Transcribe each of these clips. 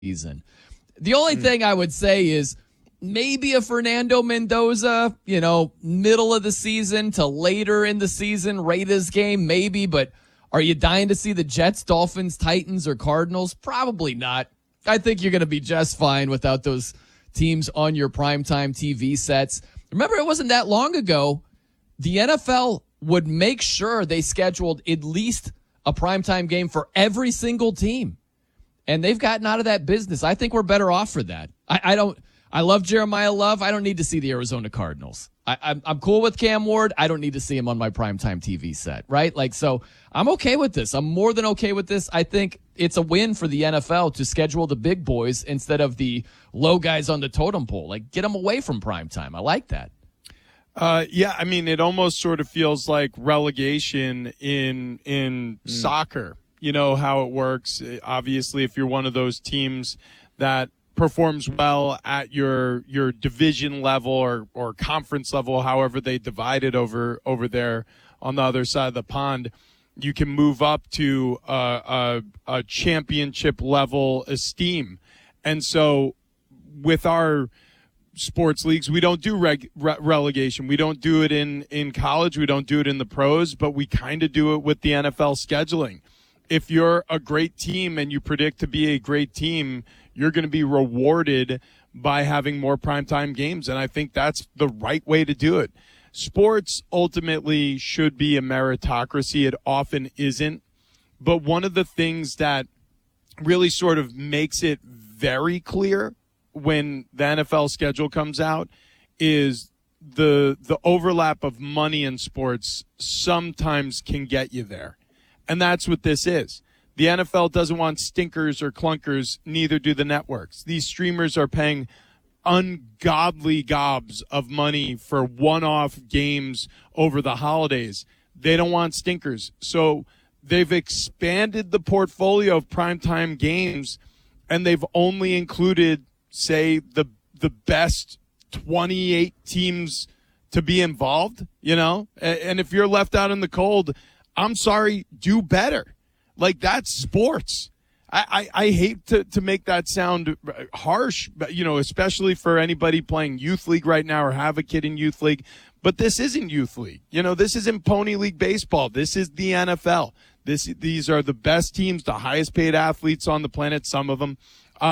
season. The only thing I would say is maybe a Fernando Mendoza, middle of the season to later in the season Raiders game, maybe, but are you dying to see the Jets, Dolphins, Titans, or Cardinals? Probably not. I think you're going to be just fine without those teams on your primetime TV sets. Remember, it wasn't that long ago, the NFL would make sure they scheduled at least a primetime game for every single team. And they've gotten out of that business. I think we're better off for that. I love Jeremiah Love. I don't need to see the Arizona Cardinals. I'm cool with Cam Ward. I don't need to see him on my primetime TV set, right? So I'm okay with this. I'm more than okay with this. I think it's a win for the NFL to schedule the big boys instead of the low guys on the totem pole. Get them away from primetime. I like that. Yeah, I mean, it almost sort of feels like relegation in soccer. You know how it works. Obviously, if you're one of those teams that performs well at your division level or conference level, however they divide it over there on the other side of the pond, you can move up to a championship level esteem. And so with our sports leagues, we don't do relegation. We don't do it in college. We don't do it in the pros, but we kind of do it with the NFL scheduling. If you're a great team and you predict to be a great team, you're going to be rewarded by having more primetime games. And I think that's the right way to do it. Sports ultimately should be a meritocracy. It often isn't. But one of the things that really sort of makes it very clear when the NFL schedule comes out is the overlap of money in sports sometimes can get you there. And that's what this is. The NFL doesn't want stinkers or clunkers, neither do the networks. These streamers are paying ungodly gobs of money for one-off games over the holidays. They don't want stinkers. So they've expanded the portfolio of primetime games, and they've only included, say, the best 28 teams to be involved, And if you're left out in the cold, I'm sorry, do better. That's sports. I hate to make that sound harsh, but, especially for anybody playing youth league right now or have a kid in youth league. But this isn't youth league. This isn't Pony League baseball. This is the NFL. These are the best teams, the highest paid athletes on the planet, some of them.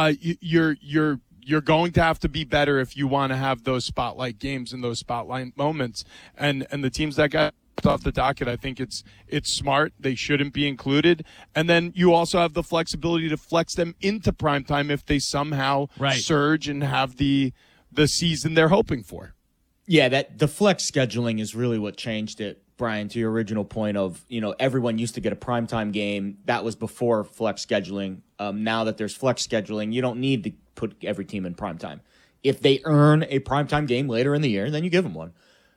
You're going to have to be better if you want to have those spotlight games and those spotlight moments. And the teams that got off the docket, I think it's smart. They shouldn't be included. And then you also have the flexibility to flex them into primetime if they somehow surge and have the season they're hoping for. Yeah, that the flex scheduling is really what changed it, Brian, to your original point of, everyone used to get a primetime game. That was before flex scheduling. Now that there's flex scheduling, you don't need to put every team in primetime. If they earn a primetime game later in the year, then you give them one.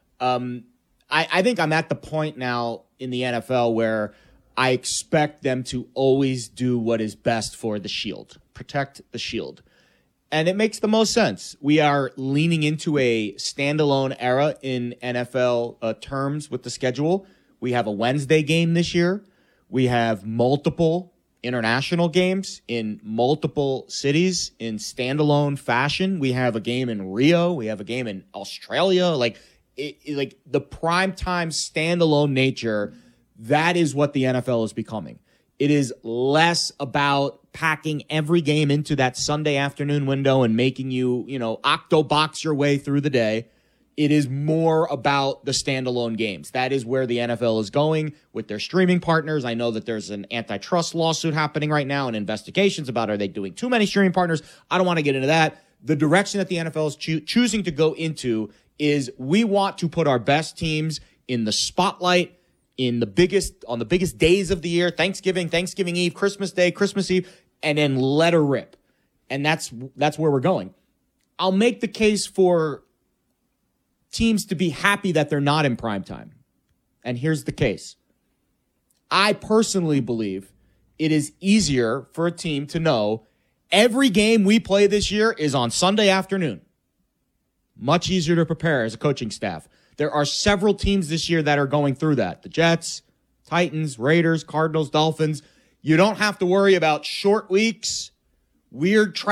I think I'm at the point now in the NFL where I expect them to always do what is best for the shield, protect the shield. And it makes the most sense. We are leaning into a standalone era in NFL terms with the schedule. We have a Wednesday game this year. We have multiple international games in multiple cities in standalone fashion. We have a game in Rio. We have a game in Australia. The primetime standalone nature, that is what the NFL is becoming. It is less about packing every game into that Sunday afternoon window and making you, octobox your way through the day. It is more about the standalone games. That is where the NFL is going with their streaming partners. I know that there's an antitrust lawsuit happening right now and investigations about are they doing too many streaming partners. I don't want to get into that. The direction that the NFL is choosing to go into is we want to put our best teams in the spotlight on the biggest days of the year, Thanksgiving Eve, Christmas Day, Christmas Eve, and then let her rip. And that's where we're going. I'll make the case for teams to be happy that they're not in primetime. And here's the case. I personally believe it is easier for a team to know every game we play this year is on Sunday afternoon. Much easier to prepare as a coaching staff. There are several teams this year that are going through that. The Jets, Titans, Raiders, Cardinals, Dolphins. You don't have to worry about short weeks weird